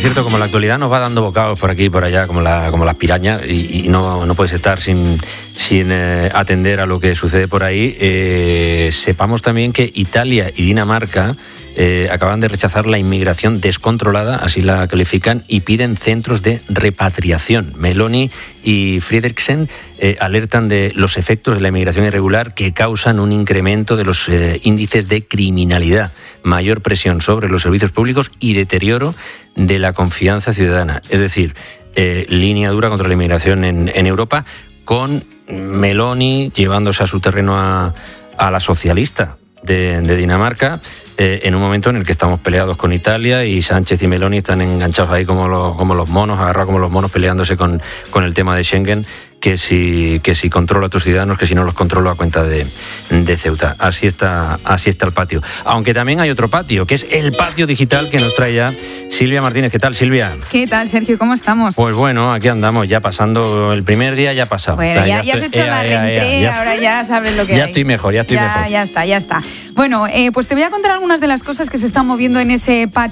cierto, como la actualidad nos va dando bocados por aquí y por allá, como las pirañas, y no puedes estar sin atender a lo que sucede por ahí, sepamos también que Italia y Dinamarca acaban de rechazar la inmigración descontrolada, así la califican, y piden centros de repatriación. Meloni y Frederiksen alertan de los efectos de la inmigración irregular que causan un incremento de los índices de criminalidad, mayor presión sobre los servicios públicos y deterioro de la confianza ciudadana. Es decir, línea dura contra la inmigración en Europa, con Meloni llevándose a su terreno a la socialista de Dinamarca, en un momento en el que estamos peleados con Italia y Sánchez y Meloni están enganchados ahí como los monos, agarrados como los monos, peleándose con el tema de Schengen, que si controla a tus ciudadanos, que si no los controlo a cuenta de Ceuta. Así está el patio. Aunque también hay otro patio, que es el patio digital, que nos trae ya Silvia Martínez. ¿Qué tal, Silvia? ¿Qué tal, Sergio? ¿Cómo estamos? Pues bueno, aquí andamos, ya pasando el primer día, ya ha pasado. Bueno, ya has hecho la reentrée, ahora ya sabes lo que hay. Ya estoy mejor. Ya está. Bueno, pues te voy a contar algunas de las cosas que se están moviendo en ese patio